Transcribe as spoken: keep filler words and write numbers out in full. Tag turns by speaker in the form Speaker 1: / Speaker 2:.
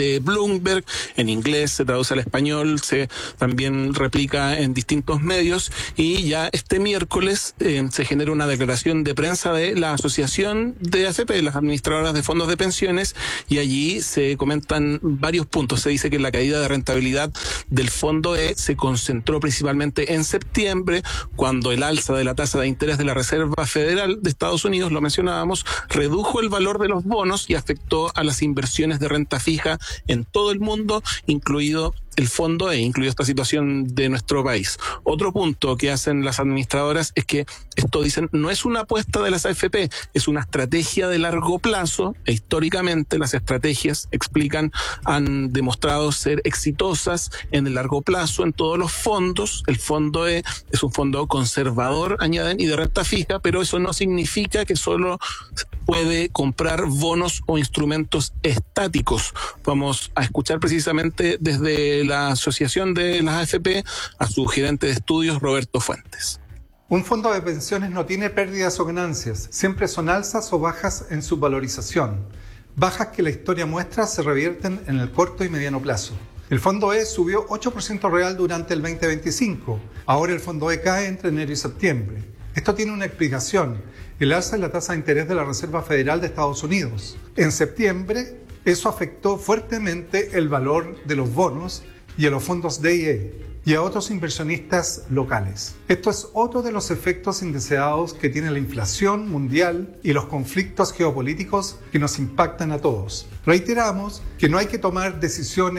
Speaker 1: de Bloomberg, en inglés se traduce al español, se también replica en distintos medios, y ya este miércoles eh, se genera una declaración de prensa de la Asociación de A F P, las administradoras de fondos de pensiones, y allí se comentan varios puntos. Se dice que la caída de rentabilidad del fondo E se concentró principalmente en septiembre, cuando el alza de la tasa de interés de la Reserva Federal de Estados Unidos, lo mencionábamos, redujo el valor de los bonos y afectó a las inversiones de renta fija en todo el mundo, incluido el fondo E, incluido esta situación de nuestro país. Otro punto que hacen las administradoras es que esto, dicen, no es una apuesta de las A F P, es una estrategia de largo plazo, e históricamente las estrategias, explican, han demostrado ser exitosas en el largo plazo en todos los fondos. El fondo E es un fondo conservador, añaden, y de renta fija, pero eso no significa que solo puede comprar bonos o instrumentos estáticos. Vamos a escuchar precisamente desde la Asociación de las A F P a su gerente de estudios, Roberto Fuentes.
Speaker 2: Un fondo de pensiones no tiene pérdidas o ganancias, siempre son alzas o bajas en su valorización. Bajas que la historia muestra se revierten en el corto y mediano plazo. El fondo E subió ocho por ciento real durante el veinte veinticinco. Ahora el fondo E cae entre enero y septiembre. Esto tiene una explicación: el alza en la tasa de interés de la Reserva Federal de Estados Unidos. En septiembre, eso afectó fuertemente el valor de los bonos y a los fondos D y E y a otros inversionistas locales. Esto es otro de los efectos indeseados que tiene la inflación mundial y los conflictos geopolíticos que nos impactan a todos. Reiteramos que no hay que tomar decisiones